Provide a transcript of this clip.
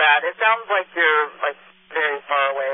that. It sounds like you're like very far away